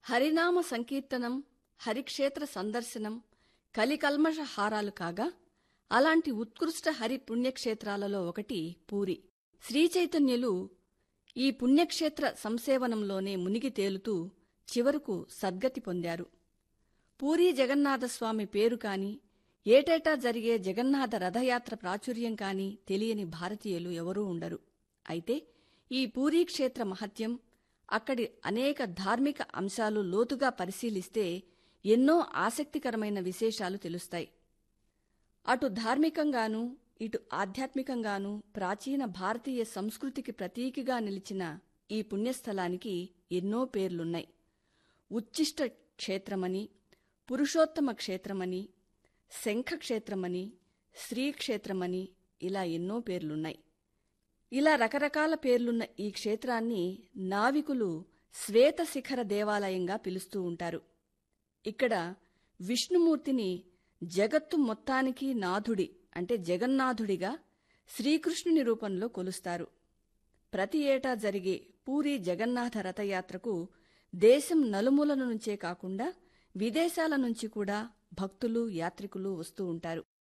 హరినామ సంకీర్తనం, హరిక్షేత్ర సందర్శనం కలికల్మష హారాలు కాగా అలాంటి ఉత్కృష్ట హరి పుణ్యక్షేత్రాలలో ఒకటి పూరి. శ్రీచైతన్యులు ఈ పుణ్యక్షేత్ర సంసేవనంలోనే మునిగి తేలుతూ చివరకు సద్గతి పొందారు. పూరీ జగన్నాథస్వామి పేరు కాని, ఏటేటా జరిగే జగన్నాథ రథయాత్ర ప్రాచుర్యం కాని తెలియని భారతీయులు ఎవరూ ఉండరు. అయితే ఈ పూరీ క్షేత్ర మహత్యం, అక్కడి అనేక ధార్మిక అంశాలు లోతుగా పరిశీలిస్తే ఎన్నో ఆసక్తికరమైన విశేషాలు తెలుస్తాయి. అటు ధార్మికంగానూ ఇటు ఆధ్యాత్మికంగానూ ప్రాచీన భారతీయ సంస్కృతికి ప్రతీకగా నిలిచిన ఈ పుణ్యస్థలానికి ఎన్నో పేర్లున్నాయి. ఉచ్ఛిష్ట క్షేత్రమని, పురుషోత్తమ క్షేత్రమని, శంఖక్షేత్రమని, శ్రీక్షేత్రమని ఇలా ఎన్నో పేర్లున్నాయి. ఇలా రకరకాల పేర్లున్న ఈ క్షేత్రాన్ని నావికులు శ్వేతశిఖర దేవాలయంగా పిలుస్తూ ఉంటారు. ఇక్కడ విష్ణుమూర్తిని జగత్తు మొత్తానికి నాథుడి అంటే జగన్నాథుడిగా శ్రీకృష్ణుని రూపంలో కొలుస్తారు. ప్రతి ఏటా జరిగే పూరీ జగన్నాథ రథయాత్రకు దేశం నలుమూలల నుంచే కాకుండా విదేశాల నుంచి కూడా భక్తులు, యాత్రికులు వస్తూ ఉంటారు.